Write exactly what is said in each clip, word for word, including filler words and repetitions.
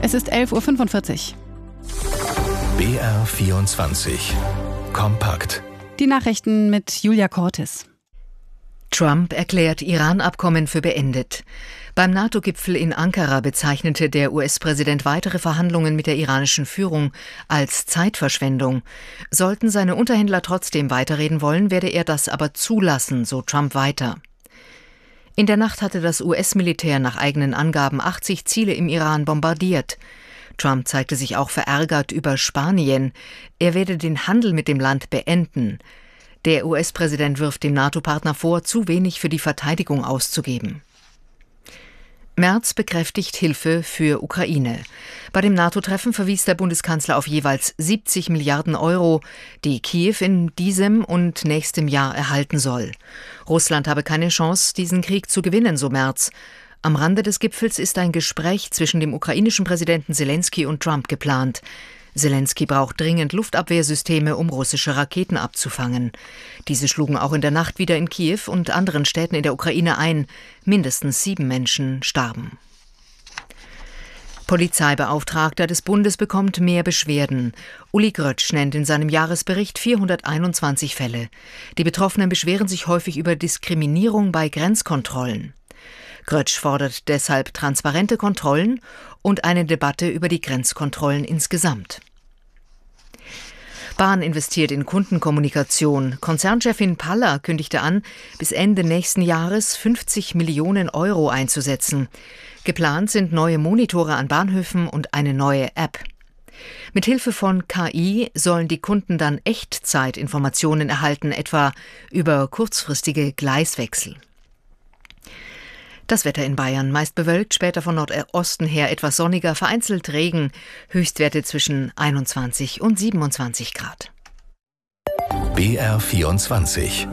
Es ist elf Uhr fünfundvierzig. B R vierundzwanzig. Kompakt. Die Nachrichten mit Julia Cortis. Trump erklärt Iran-Abkommen für beendet. Beim NATO-Gipfel in Ankara bezeichnete der U S-Präsident weitere Verhandlungen mit der iranischen Führung als Zeitverschwendung. Sollten seine Unterhändler trotzdem weiterreden wollen, werde er das aber zulassen, so Trump weiter. In der Nacht hatte das U S-Militär nach eigenen Angaben achtzig Ziele im Iran bombardiert. Trump zeigte sich auch verärgert über Spanien. Er werde den Handel mit dem Land beenden. Der U S-Präsident wirft dem NATO-Partner vor, zu wenig für die Verteidigung auszugeben. Merz bekräftigt Hilfe für Ukraine. Bei dem NATO-Treffen verwies der Bundeskanzler auf jeweils siebzig Milliarden Euro, die Kiew in diesem und nächstem Jahr erhalten soll. Russland habe keine Chance, diesen Krieg zu gewinnen, so Merz. Am Rande des Gipfels ist ein Gespräch zwischen dem ukrainischen Präsidenten Selenskyj und Trump geplant. Selenskyj braucht dringend Luftabwehrsysteme, um russische Raketen abzufangen. Diese schlugen auch in der Nacht wieder in Kiew und anderen Städten in der Ukraine ein. Mindestens sieben Menschen starben. Polizeibeauftragter des Bundes bekommt mehr Beschwerden. Uli Grötsch nennt in seinem Jahresbericht vierhunderteinundzwanzig Fälle. Die Betroffenen beschweren sich häufig über Diskriminierung bei Grenzkontrollen. Grötsch fordert deshalb transparente Kontrollen und eine Debatte über die Grenzkontrollen insgesamt. Bahn investiert in Kundenkommunikation. Konzernchefin Paller kündigte an, bis Ende nächsten Jahres fünfzig Millionen Euro einzusetzen. Geplant sind neue Monitore an Bahnhöfen und eine neue App. Mit Hilfe von K I sollen die Kunden dann Echtzeitinformationen erhalten, etwa über kurzfristige Gleiswechsel. Das Wetter in Bayern, meist bewölkt, später von Nordosten her etwas sonniger, vereinzelt Regen, Höchstwerte zwischen einundzwanzig und siebenundzwanzig Grad. B R vierundzwanzig.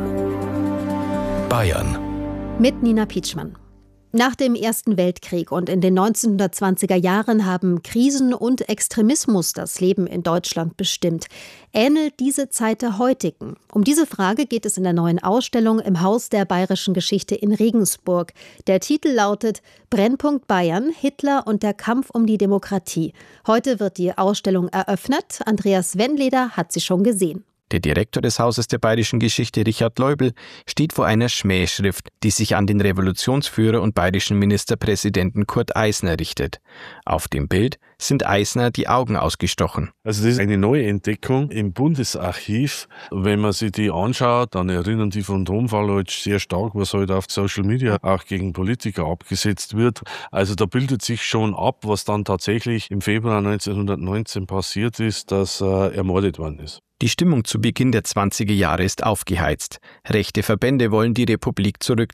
Bayern. Mit Nina Pietschmann. Nach dem Ersten Weltkrieg und in den neunzehnhundertzwanziger Jahren haben Krisen und Extremismus das Leben in Deutschland bestimmt. Ähnelt diese Zeit der heutigen? Um diese Frage geht es in der neuen Ausstellung im Haus der Bayerischen Geschichte in Regensburg. Der Titel lautet Brennpunkt Bayern, Hitler und der Kampf um die Demokratie. Heute wird die Ausstellung eröffnet. Andreas Wendleder hat sie schon gesehen. Der Direktor des Hauses der Bayerischen Geschichte, Richard Leubel, steht vor einer Schmähschrift, die sich an den Revolutionsführer und bayerischen Ministerpräsidenten Kurt Eisner richtet. Auf dem Bild sind Eisner die Augen ausgestochen. Also das ist eine neue Entdeckung im Bundesarchiv. Wenn man sich die anschaut, dann erinnern die Phantomfall halt sehr stark, was heute auf Social Media auch gegen Politiker abgesetzt wird. Also da bildet sich schon ab, was dann tatsächlich im Februar neunzehnhundertneunzehn passiert ist, dass er ermordet worden ist. Die Stimmung zu Beginn der zwanziger Jahre ist aufgeheizt. Rechte Verbände wollen die Republik zurück.